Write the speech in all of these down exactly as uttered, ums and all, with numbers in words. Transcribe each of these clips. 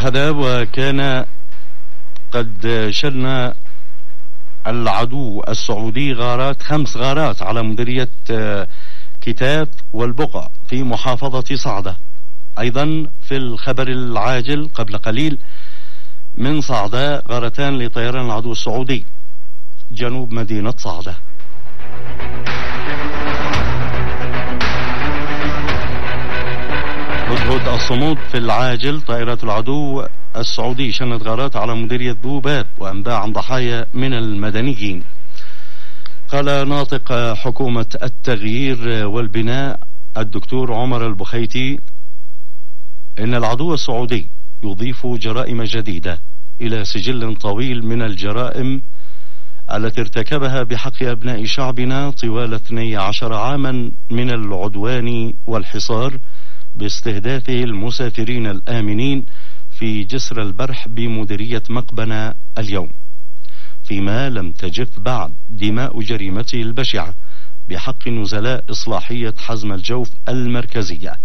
هذا وكان قد شن العدو السعودي غارات خمس غارات على مديرية كتاف والبقع في محافظة صعدة. أيضا في الخبر العاجل قبل قليل من صعدة غارتان لطيران العدو السعودي جنوب مدينة صعدة. هدهد الصمود في العاجل طائرات العدو السعودي شنت غارات على مديرية ذوباب وأنباء عن ضحايا من المدنيين. قال ناطق حكومة التغيير والبناء الدكتور عمر البخيتي إن العدو السعودي يضيف جرائم جديدة إلى سجل طويل من الجرائم التي ارتكبها بحق أبناء شعبنا طوال اثني عشر عاما من العدوان والحصار باستهدافه المسافرين الآمنين في جسر البرح بمديرية مقبنة اليوم، فيما لم تجف بعد دماء جريمته البشعة بحق نزلاء إصلاحية حزم الجوف المركزية.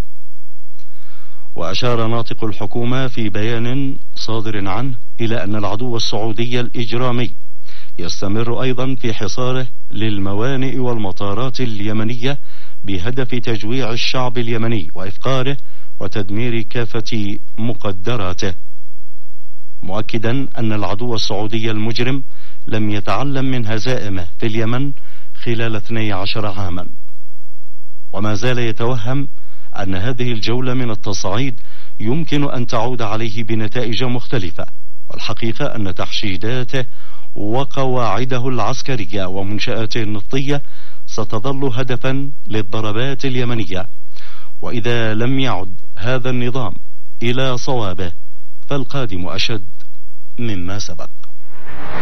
وأشار ناطق الحكومة في بيان صادر عنه إلى أن العدو السعودي الإجرامي يستمر أيضا في حصاره للموانئ والمطارات اليمنية بهدف تجويع الشعب اليمني وإفقاره وتدمير كافة مقدراته، مؤكدا أن العدو السعودي المجرم لم يتعلم من هزائمه في اليمن خلال اثني عشر عاما، وما زال يتوهم أن هذه الجولة من التصعيد يمكن أن تعود عليه بنتائج مختلفة. والحقيقة أن تحشيداته وقواعده العسكرية ومنشآته النفطية ستظل هدفا للضربات اليمنية، وإذا لم يعد هذا النظام إلى صوابه فالقادم أشد مما سبق.